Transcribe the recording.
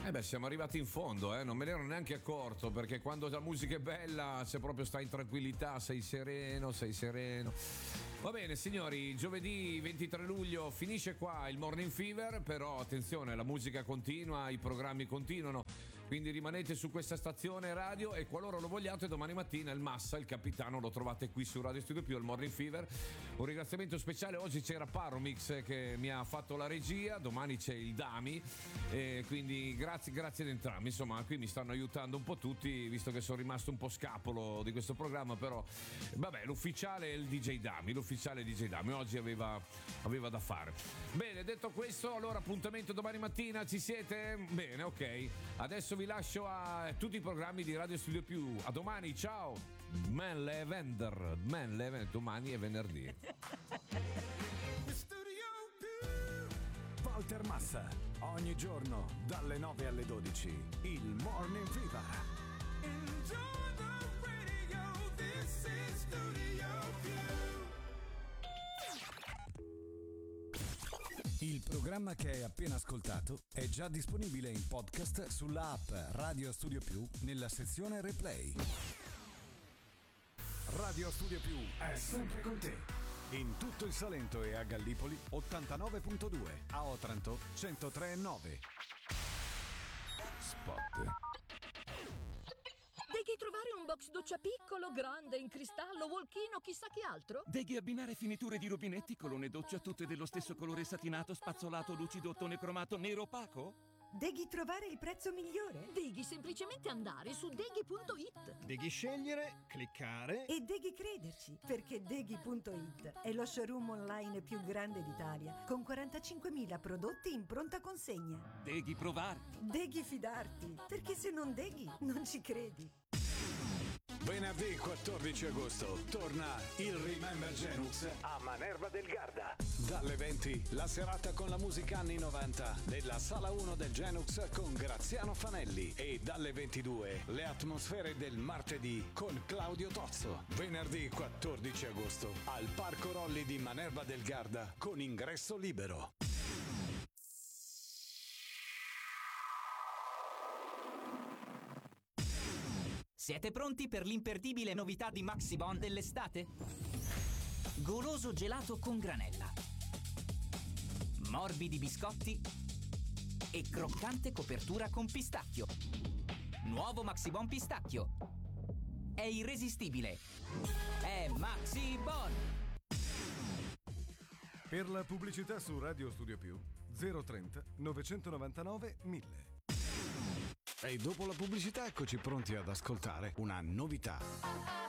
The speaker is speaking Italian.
Beh, siamo arrivati in fondo, non me ne ero neanche accorto, perché quando la musica è bella, se proprio stai in tranquillità, sei sereno. Va bene signori, giovedì 23 luglio finisce qua il Morning Fever, però attenzione, la musica continua, i programmi continuano, quindi rimanete su questa stazione radio e qualora lo vogliate domani mattina il Massa, il capitano, lo trovate qui su Radio Studio Più al Morning Fever. Un ringraziamento speciale, oggi c'era Paromix che mi ha fatto la regia, domani c'è il Dami, quindi grazie ad entrambi, insomma qui mi stanno aiutando un po' tutti, visto che sono rimasto un po' scapolo di questo programma, però vabbè, l'ufficiale è il DJ Dami, oggi aveva da fare. Bene, detto questo, allora appuntamento domani mattina, ci siete? Bene, ok, adesso vi lascio a tutti i programmi di Radio Studio Più, a domani, ciao. Domani è venerdì. Walter Massa, ogni giorno dalle 9 alle 12, il Morning Fever. Enjoy the radio, this is Studio Più. Il programma che hai appena ascoltato è già disponibile in podcast sulla app Radio Studio Più nella sezione Replay. Radio Studio Più è sempre con te. In tutto il Salento e a Gallipoli 89.2, a Otranto 103.9. Spot. Devi trovare un box doccia piccolo, grande, in cristallo, walk-in o chissà che altro? Devi abbinare finiture di rubinetti, colonne doccia tutte dello stesso colore satinato, spazzolato, lucido, ottone cromato, nero opaco? Devi trovare il prezzo migliore? Devi semplicemente andare su deghi.it. Devi scegliere, cliccare e devi crederci, perché Deghi.it è lo showroom online più grande d'Italia, con 45.000 prodotti in pronta consegna. Devi provare. Devi fidarti, perché se non deghi non ci credi. Venerdì 14 agosto torna il Remember Genux a Manerva del Garda. Dalle 20 la serata con la musica anni 90 nella sala 1 del Genux con Graziano Fanelli e dalle 22 le atmosfere del martedì con Claudio Tozzo. Venerdì 14 agosto al Parco Rolli di Manerva del Garda con ingresso libero. Siete pronti per l'imperdibile novità di Maxi Bon dell'estate? Goloso gelato con granella, morbidi biscotti e croccante copertura con pistacchio. Nuovo Maxi Bon pistacchio. È irresistibile. È Maxi Bon. Per la pubblicità su Radio Studio Più 030 999 1000. E dopo la pubblicità eccoci pronti ad ascoltare una novità.